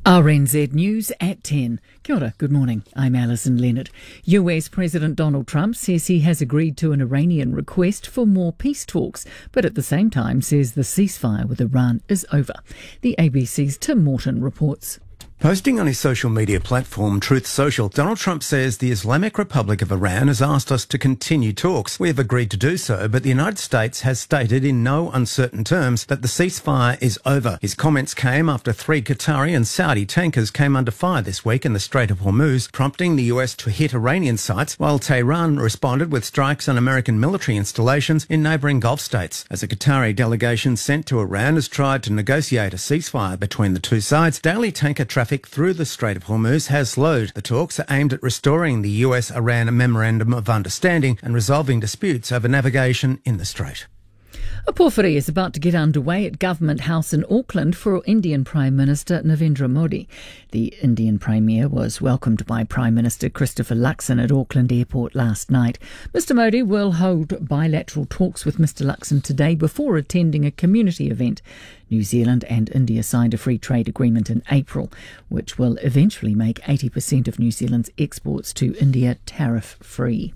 RNZ News at 10. Kia ora, good morning. I'm Alison Leonard. US President Donald Trump says he has agreed to an Iranian request for more peace talks, but at the same time says the ceasefire with Iran is over. The ABC's Tim Morton reports. Posting on his social media platform, Truth Social, Donald Trump says the Islamic Republic of Iran has asked us to continue talks. We have agreed to do so, but the United States has stated in no uncertain terms that the ceasefire is over. His comments came after 3 Qatari and Saudi tankers came under fire this week in the Strait of Hormuz, prompting the US to hit Iranian sites, while Tehran responded with strikes on American military installations in neighbouring Gulf states. As a Qatari delegation sent to Iran has tried to negotiate a ceasefire between the two sides, daily tanker traffic through the Strait of Hormuz has slowed. The talks are aimed at restoring the US-Iran Memorandum of Understanding and resolving disputes over navigation in the strait. A pōwhiri is about to get underway at Government House in Auckland for Indian Prime Minister Narendra Modi. The Indian Premier was welcomed by Prime Minister Christopher Luxon at Auckland Airport last night. Mr Modi will hold bilateral talks with Mr Luxon today before attending a community event. New Zealand and India signed a free trade agreement in April, which will eventually make 80% of New Zealand's exports to India tariff-free.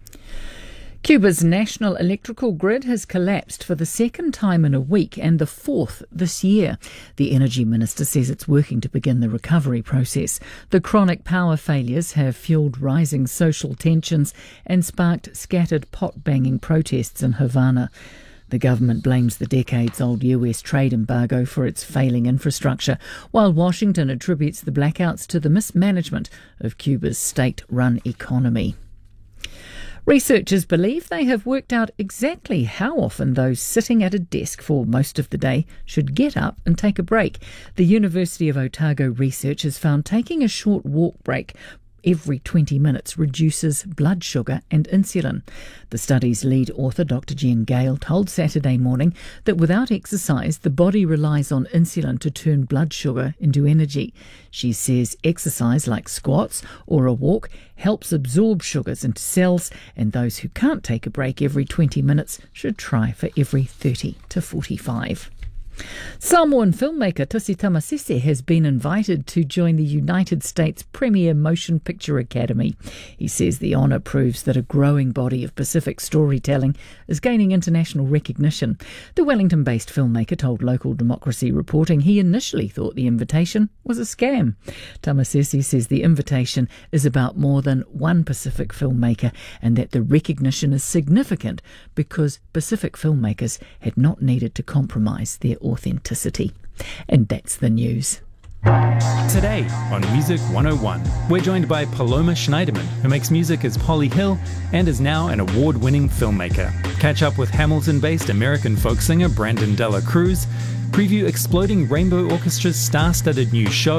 Cuba's national electrical grid has collapsed for the second time in a week and the fourth this year. The energy minister says it's working to begin the recovery process. The chronic power failures have fueled rising social tensions and sparked scattered pot-banging protests in Havana. The government blames the decades-old US trade embargo for its failing infrastructure, while Washington attributes the blackouts to the mismanagement of Cuba's state-run economy. Researchers believe they have worked out exactly how often those sitting at a desk for most of the day should get up and take a break. The University of Otago researchers found taking a short walk break every 20 minutes reduces blood sugar and insulin. The study's lead author, Dr. Jen Gale, told Saturday Morning that without exercise, the body relies on insulin to turn blood sugar into energy. She says exercise like squats or a walk helps absorb sugars into cells, and those who can't take a break every 20 minutes should try for every 30 to 45. Samoan filmmaker Tusi Tamasese has been invited to join the United States Premier Motion Picture Academy. He says the honour proves that a growing body of Pacific storytelling is gaining international recognition. The Wellington-based filmmaker told Local Democracy Reporting he initially thought the invitation was a scam. Tamasese says the invitation is about more than one Pacific filmmaker and that the recognition is significant because Pacific filmmakers had not needed to compromise their authenticity. And that's the news. Today on Music 101, we're joined by Paloma Schneiderman, who makes music as Polly Hill and is now an award-winning filmmaker. Catch up with Hamilton-based American folk singer Brandon Dela Cruz, preview Exploding Rainbow Orchestra's star-studded new show,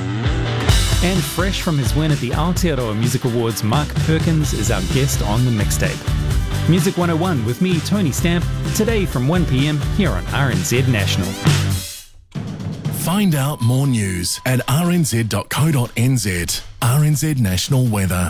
and fresh from his win at the Aotearoa Music Awards, Mark Perkins is our guest on the mixtape. Music 101 with me, Tony Stamp, today from 1 p.m. here on RNZ National. Find out more news at rnz.co.nz. RNZ National Weather.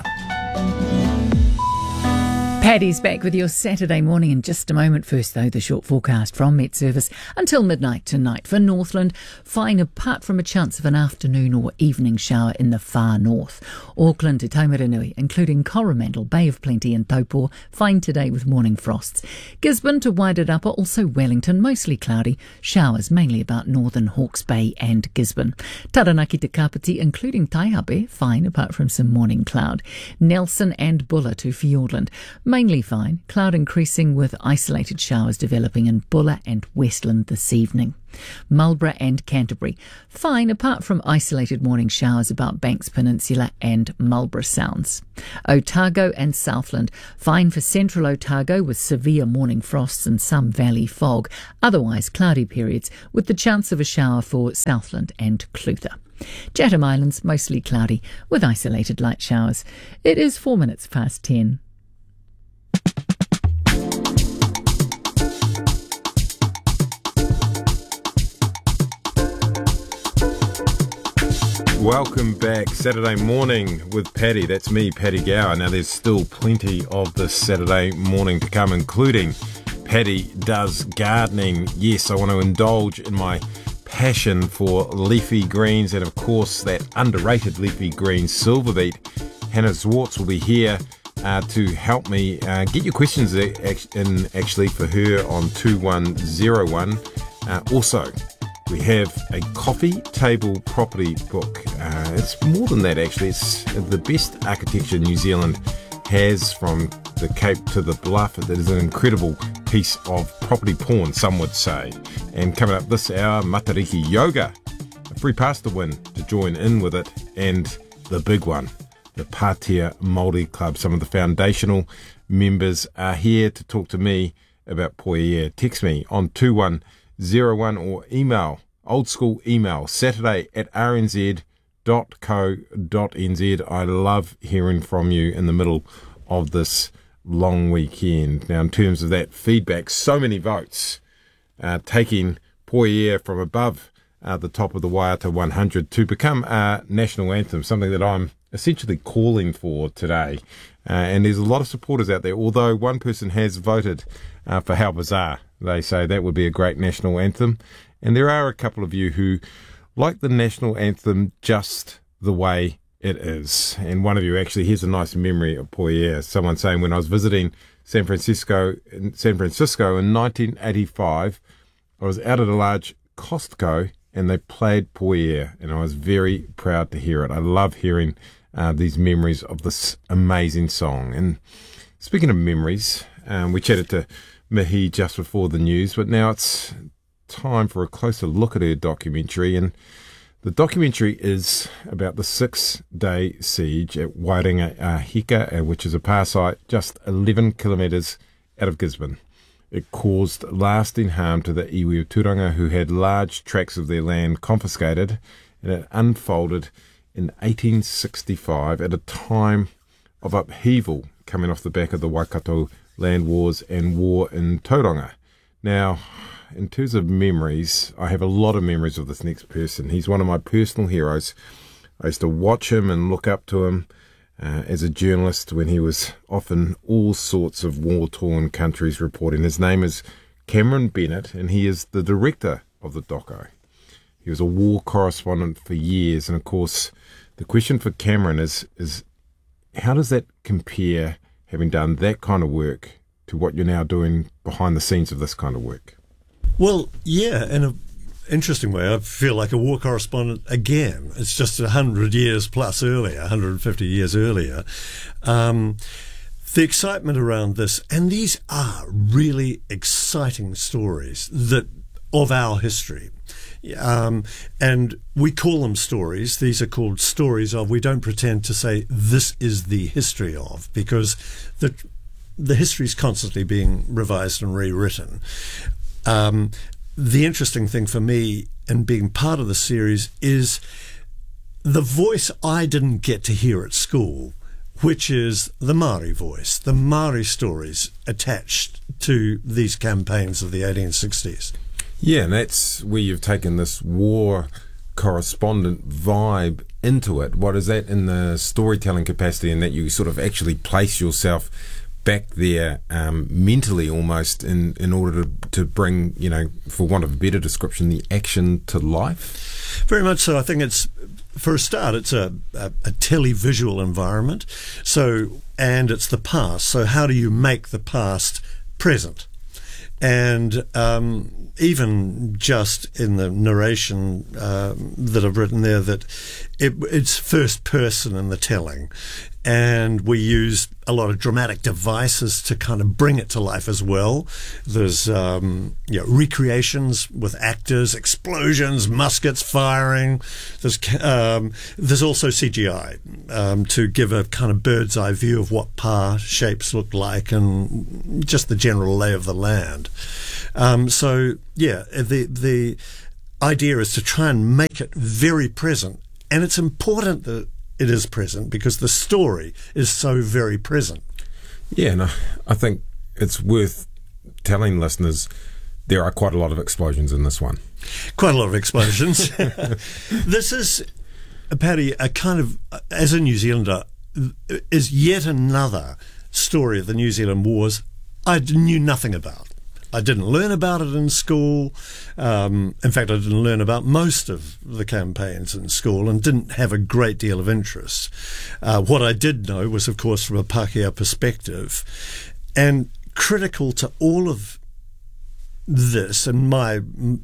Paddy's back with your Saturday morning in just a moment. First, though, the short forecast from Met Service until midnight tonight. For Northland, fine apart from a chance of an afternoon or evening shower in the far north. Auckland to Taumaranui, including Coromandel, Bay of Plenty and Taupo, fine today with morning frosts. Gisborne to Wairarapa, also Wellington, mostly cloudy. Showers mainly about northern Hawke's Bay and Gisborne. Taranaki to Kapiti, including Taihape, fine apart from some morning cloud. Nelson and Bulla to Fiordland, mainly fine, cloud increasing with isolated showers developing in Bulla and Westland this evening. Marlborough and Canterbury, fine apart from isolated morning showers about Banks Peninsula and Marlborough Sounds. Otago and Southland, fine for central Otago with severe morning frosts and some valley fog, otherwise cloudy periods with the chance of a shower for Southland and Clutha. Chatham Islands, mostly cloudy with isolated light showers. It is 4 minutes past 10. Welcome back. Saturday morning with Paddy. That's me, Paddy Gower. Now, there's still plenty of this Saturday morning to come, including Paddy does gardening. Yes, I want to indulge in my passion for leafy greens and, of course, that underrated leafy green silver beet. Hannah Zwartz will be here to help me get your questions in actually for her on 2101. Also, we have a coffee table property book. It's more than that, actually. It's the best architecture New Zealand has, from the Cape to the Bluff. It is an incredible piece of property porn, some would say. And coming up this hour, Matariki Yoga, a free pass to win to join in with it, and the big one, the Pātea Māori Club. Some of the foundational members are here to talk to me about Poiea. Text me on 2101 or email, old school email, saturday@rnz.co.nz. I love hearing from you in the middle of this long weekend. Now, in terms of that feedback, so many votes taking Poiea from above the top of the Waiata 100 to become a national anthem, something that I'm essentially calling for today. And there's a lot of supporters out there, although one person has voted for How Bizarre. They say that would be a great national anthem. And there are a couple of you who like the national anthem just the way it is. And one of you, actually, here's a nice memory of Poiea. Someone saying, when I was visiting San Francisco in 1985, I was out at a large Costco and they played Poiea, and I was very proud to hear it. I love hearing these memories of this amazing song. And speaking of memories, we chatted to Mihi just before the news, but now it's time for a closer look at her documentary. And the documentary is about the 6-day siege at Wairinga Hika, which is a power site just 11 kilometres out of Gisborne. It caused lasting harm to the iwi of Turanga, who had large tracts of their land confiscated, and it unfolded in 1865 at a time of upheaval coming off the back of the Waikato land wars and war in Tauranga. Now, in terms of memories, I have a lot of memories of this next person. He's one of my personal heroes. I used to watch him and look up to him as a journalist when he was off in all sorts of war-torn countries reporting. His name is Cameron Bennett, and he is the director of the doco. He was a war correspondent for years, and of course, the question for Cameron is how does that compare, having done that kind of work, to what you're now doing behind the scenes of this kind of work? Well, yeah, in an interesting way, I feel like a war correspondent again. It's just 100 years plus earlier, 150 years earlier. The excitement around this, and these are really exciting stories of our history. And we call them stories. These are called stories of. We don't pretend to say this is the history of, because the history is constantly being revised and rewritten. The interesting thing for me in being part of the series is the voice I didn't get to hear at school, which is the Māori voice, the Māori stories attached to these campaigns of the 1860s. Yeah, and that's where you've taken this war correspondent vibe into it. What is that in the storytelling capacity, in that you sort of actually place yourself back there mentally almost in order to bring, for want of a better description, the action to life? Very much so. I think it's, for a start, it's a televisual environment. And it's the past. So how do you make the past present? And even just in the narration that I've written there, that it's first person in the telling. And we use a lot of dramatic devices to kind of bring it to life as well. There's recreations with actors, explosions, muskets firing. There's also CGI to give a kind of bird's eye view of what pa shapes look like and just the general lay of the land. The idea is to try and make it very present, and it's important that it is present because the story is so very present. Yeah, and I think it's worth telling listeners there are quite a lot of explosions in this one. Quite a lot of explosions. This is, Paddy, a kind of, as a New Zealander, is yet another story of the New Zealand Wars I knew nothing about. I didn't learn about it in school. In fact, I didn't learn about most of the campaigns in school and didn't have a great deal of interest. What I did know was, of course, from a Pākehā perspective. And critical to all of this and my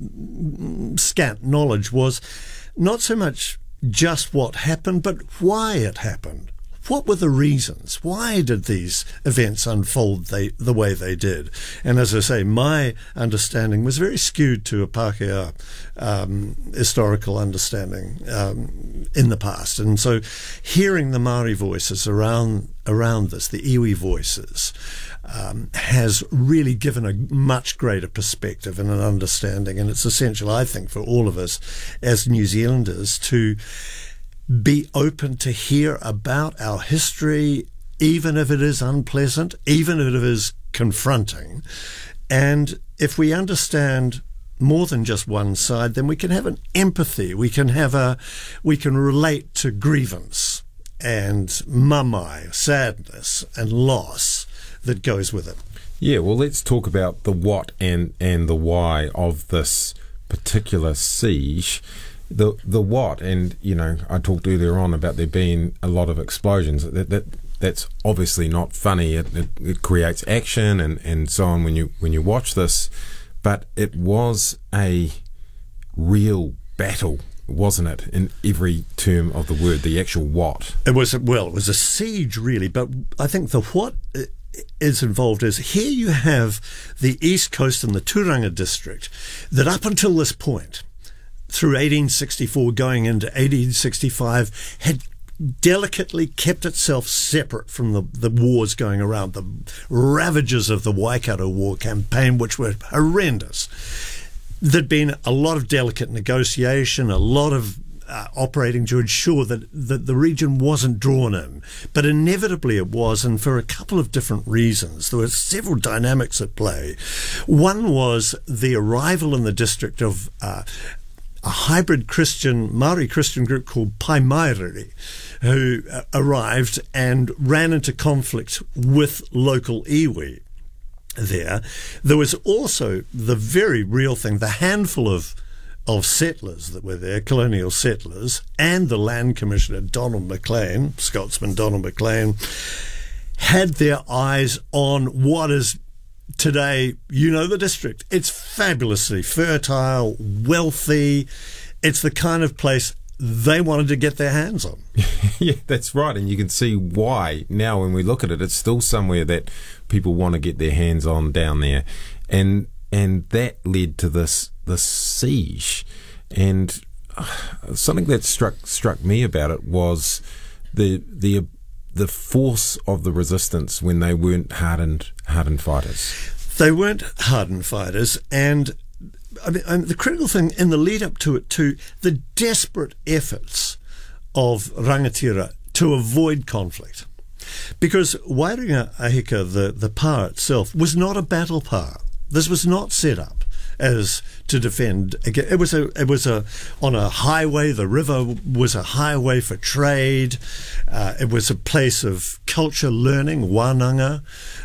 scant knowledge was not so much just what happened, but why it happened. What were the reasons? Why did these events unfold the way they did? And as I say, my understanding was very skewed to a Pākehā historical understanding in the past. And so hearing the Māori voices around this, the iwi voices, has really given a much greater perspective and an understanding. And it's essential, I think, for all of us as New Zealanders to be open to hear about our history, even if it is unpleasant, even if it is confronting. And if we understand more than just one side, then we can have an empathy. We can relate to grievance and mamai, sadness and loss that goes with it. Yeah, well, let's talk about the what and the why of this particular siege. The what, and I talked earlier on about there being a lot of explosions. That's obviously not funny. It creates action and so on when you watch this, but it was a real battle, wasn't it? In every term of the word, the actual what. It was a siege, really. But I think the what is involved is here you have the East Coast and the Turanga district that up until this point, through 1864 going into 1865, had delicately kept itself separate from the wars going around, the ravages of the Waikato War campaign, which were horrendous. There'd been a lot of delicate negotiation, a lot of operating to ensure that the region wasn't drawn in. But inevitably it was, and for a couple of different reasons. There were several dynamics at play. One was the arrival in the district of a hybrid Māori Christian group called Paimairiri, who arrived and ran into conflict with local iwi there. There was also the very real thing, the handful of settlers that were there, colonial settlers, and the Land Commissioner, Donald Maclean, Scotsman Donald Maclean, had their eyes on what is today, the district. It's fabulously fertile, wealthy. It's the kind of place they wanted to get their hands on. Yeah, that's right. And you can see why now when we look at it. It's still somewhere that people want to get their hands on down there. And that led to this siege. And something that struck me about it was the force of the resistance when they weren't hardened fighters. They weren't hardened fighters, and the critical thing in the lead up to it too, the desperate efforts of Rangatira to avoid conflict. Because Wairinga Ahika, the pa itself, was not a battle pa. This was not set up as to defend. It was on a highway. The river was a highway for trade. It was a place of culture learning, wānanga.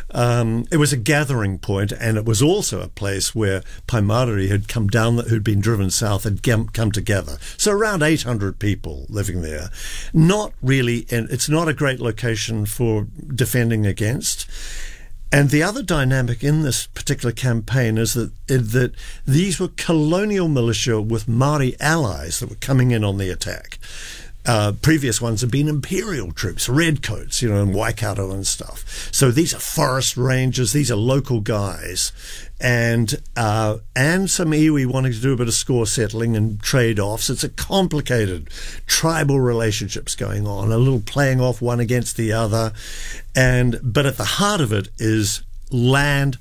It was a gathering point, and it was also a place where Paimairiri had come down, who'd been driven south, had come together. So around 800 people living there. Not really, and it's not a great location for defending against. And the other dynamic in this particular campaign is that these were colonial militia with Māori allies that were coming in on the attack. Previous ones have been imperial troops, redcoats, in Waikato and stuff. So these are forest rangers, these are local guys, and some iwi wanting to do a bit of score settling and trade-offs. It's a complicated tribal relationships going on, a little playing off one against the other, but at the heart of it is land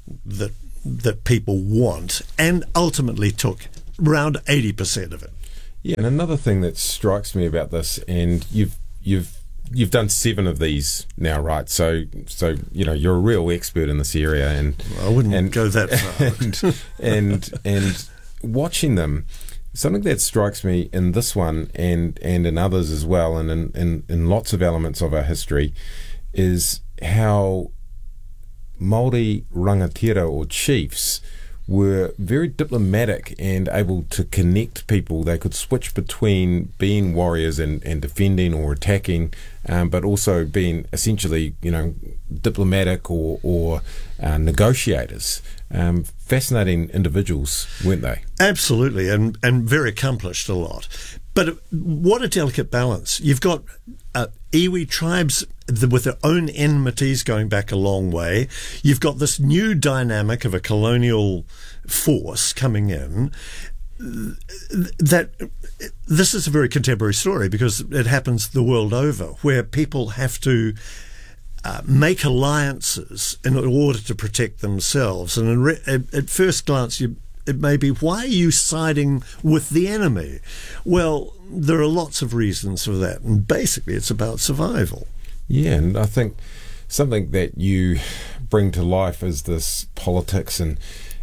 that people want, and ultimately took around 80% of it. Yeah, and another thing that strikes me about this, and you've done 7 of these now, right? So you're a real expert in this area, and I wouldn't go that far. and watching them, something that strikes me in this one and in others as well, and in lots of elements of our history, is how Māori rangatira or chiefs were very diplomatic and able to connect people. They could switch between being warriors and defending or attacking, but also being essentially, diplomatic or negotiators. Fascinating individuals, weren't they? Absolutely, and very accomplished a lot. But what a delicate balance. You've got iwi tribes with their own enmities going back a long way. You've got this new dynamic of a colonial force coming in. That this is a very contemporary story because it happens the world over, where people have to make alliances in order to protect themselves. And at first glance, it may be, why are you siding with the enemy? Well, there are lots of reasons for that, and basically it's about survival. Yeah, and I think something that you bring to life is this politics, and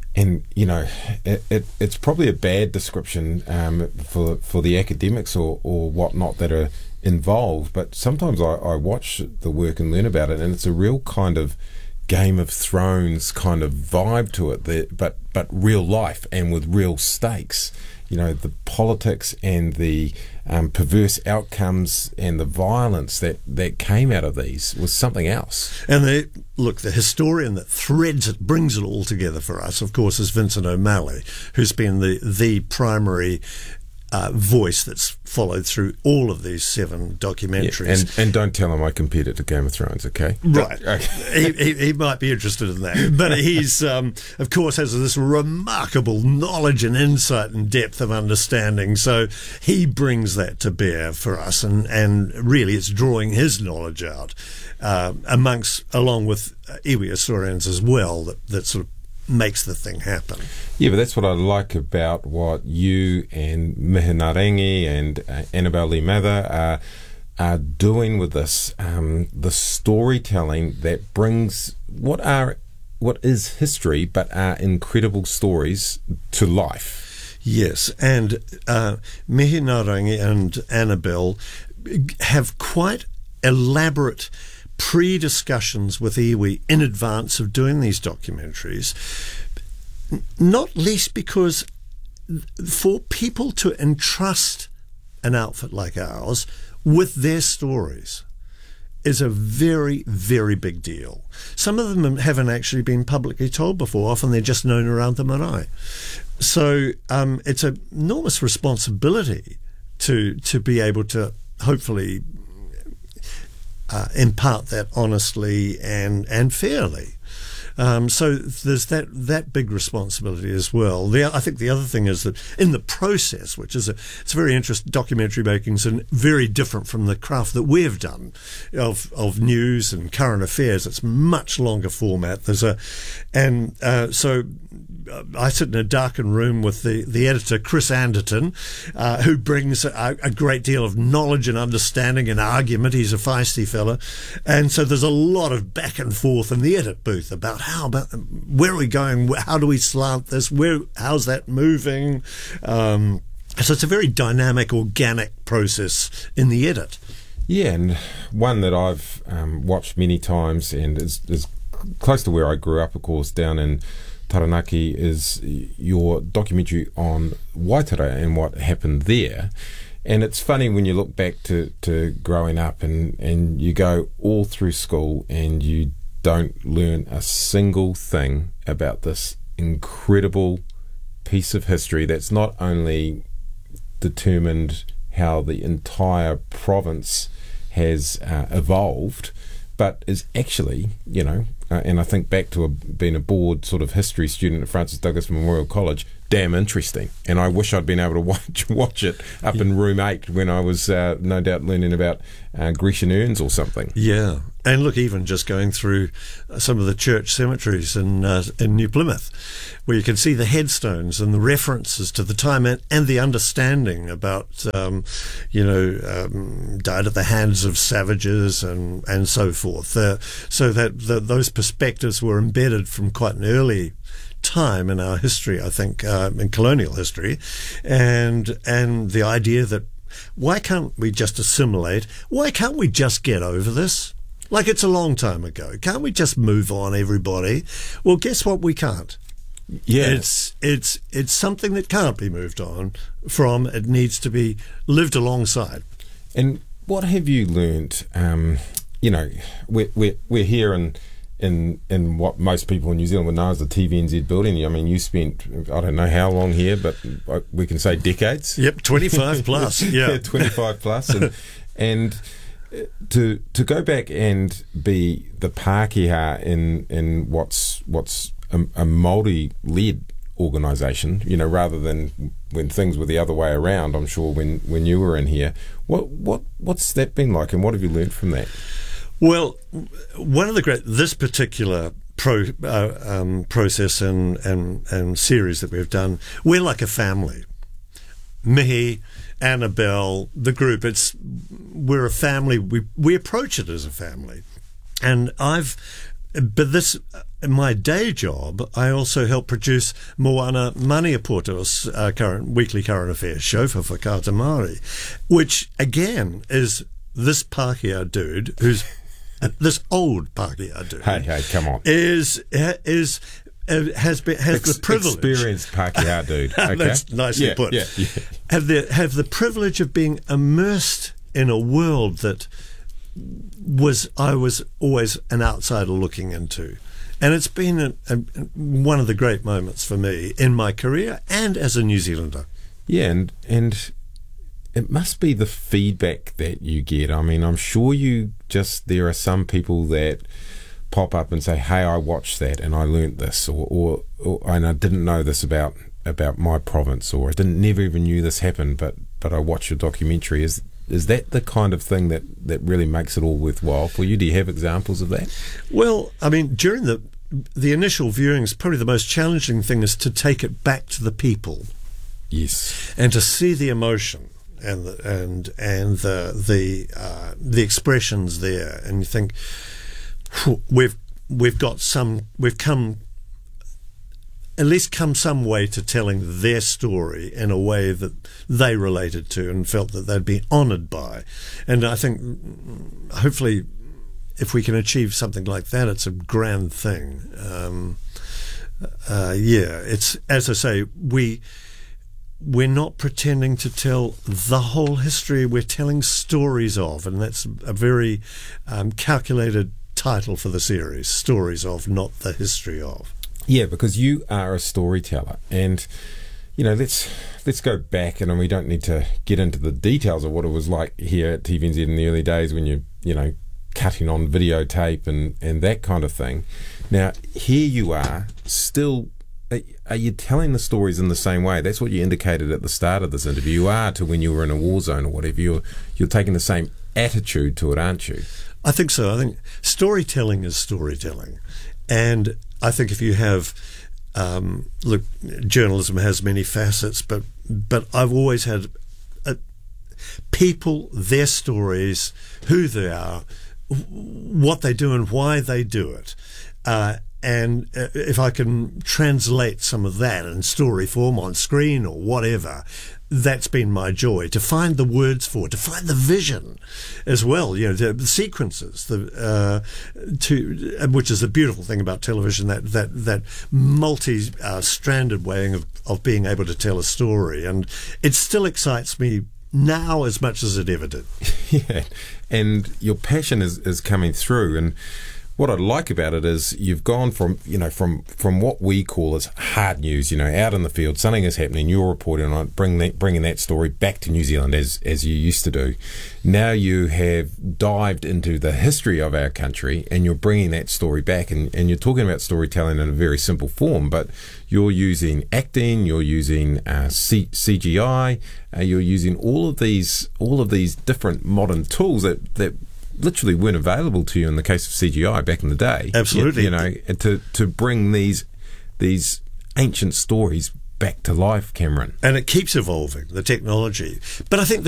it's probably a bad description for the academics or whatnot that are involved, but sometimes I watch the work and learn about it, and it's a real kind of Game of Thrones kind of vibe to it, but real life and with real stakes. The politics and the perverse outcomes and the violence that came out of these was something else. And the historian that brings it all together for us, of course, is Vincent O'Malley, who's been the primary voice that's followed through all of these 7 documentaries. Yeah, and don't tell him I compared it to Game of Thrones, okay? Right. Okay. he might be interested in that. But he's, of course, has this remarkable knowledge and insight and depth of understanding. So he brings that to bear for us. And really it's drawing his knowledge out along with iwi historians as well that sort of makes the thing happen. Yeah, but that's what I like about what you and Mihinarangi and Annabelle Lee Mather are doing with this, the storytelling that brings what is history but are incredible stories to life. Yes, and Mihinarangi and Annabelle have quite elaborate pre-discussions with iwi in advance of doing these documentaries, not least because for people to entrust an outfit like ours with their stories is a very, very big deal. Some of them haven't actually been publicly told before. Often they're just known around the marae. So it's an enormous responsibility to be able to hopefully impart that honestly and fairly. So there's that big responsibility as well. I think the other thing is that in the process, which is it's very interesting, documentary making's very different from the craft that we've done of news and current affairs. It's much longer format. So I sit in a darkened room with the editor, Chris Anderton, who brings a great deal of knowledge and understanding and argument. He's a feisty fella. And so there's a lot of back and forth in the edit booth about where are we going? How do we slant this? How's that moving? So it's a very dynamic, organic process in the edit. Yeah, and one that I've watched many times and is close to where I grew up, of course, down in Taranaki, is your documentary on Waitara and what happened there. And it's funny when you look back to growing up and you go all through school and you don't learn a single thing about this incredible piece of history that's not only determined how the entire province has evolved, but is actually, and I think back to being a bored sort of history student at Francis Douglas Memorial College, damn interesting. And I wish I'd been able to watch it up in room 8 when I was no doubt learning about Grecian urns or something. Yeah. And look, even just going through some of the church cemeteries in New Plymouth, where you can see the headstones and the references to the time and the understanding about, died at the hands of savages and so forth. So that those perspectives were embedded from quite an early time in our history, I think, in colonial history, and the idea that why can't we just assimilate? Why can't we just get over this? like it's a long time ago. Can't we just move on, everybody? Well, guess what? We can't. Yeah. It's something that can't be moved on from. It needs to be lived alongside. And what have you learnt? We're here in what most people in New Zealand would know as the TVNZ building. I mean, you spent, I don't know how long here, but we can say decades. Yep, 25 plus. Yeah, 25 plus. And to go back and be the Pākehā in what's a Māori-led organisation, rather than when things were the other way around. I'm sure when you were in here, what's that been like, and what have you learned from that? Well, one of the this particular process and series that we've done, we're like a family. Mihi, Annabelle, the group, we're a family. We approach it as a family. And my day job, I also help produce Moana Maniapoto's current weekly current affairs show for Whakaata Māori, which again is this Pākehā dude who's this old Pākehā dude. Hey, come on. Has the privilege. Experienced Pākehā dude. Okay? That's nicely put. Yeah. Have the privilege of being immersed in a world that I was always an outsider looking into. And it's been one of the great moments for me in my career and as a New Zealander. Yeah, and it must be the feedback that you get. I mean, I'm sure there are some people that pop up and say, hey, I watched that and I learnt this, or and I didn't know this about my province, or I never even knew this happened, but I watched your documentary. Is that the kind of thing that really makes it all worthwhile for you? Do you have examples of that? Well, I mean, during the initial viewings, probably the most challenging thing is to take it back to the people. Yes. And to see the emotion and the expressions there, and you think we've come some way to telling their story in a way that they related to and felt that they'd be honoured by. And I think hopefully if we can achieve something like that, it's a grand thing. It's, as I say, we're not pretending to tell the whole history. We're telling stories of, and that's a very calculated title for the series, Stories of, not the history of. Yeah, because you are a storyteller, and let's go back, and we don't need to get into the details of what it was like here at TVNZ in the early days when you're cutting on videotape and that kind of thing. Now here you are still. Are you telling the stories in the same way? That's what you indicated at the start of this interview. You are to when you were in a war zone or whatever. You're taking the same attitude to it, aren't you? I think so. I think storytelling is storytelling, and I think if you have, look, journalism has many facets, but I've always had people, their stories, who they are, what they do and why they do it. And if I can translate some of that in story form on screen or whatever, that's been my joy, to find the words for it, to find the vision as well, the sequences, which is the beautiful thing about television, that multi-stranded way of being able to tell a story. And it still excites me now as much as it ever did. Yeah, and your passion is coming through. And what I like about it is you've gone from what we call as hard news, out in the field, something is happening, you're reporting on it, bringing that story back to New Zealand as you used to do. Now you have dived into the history of our country and you're bringing that story back, and you're talking about storytelling in a very simple form, but you're using acting, you're using CGI, you're using all of these different modern tools that literally weren't available to you in the case of CGI back in the day. Absolutely. To bring these ancient stories back to life, Cameron. And it keeps evolving, the technology. But I think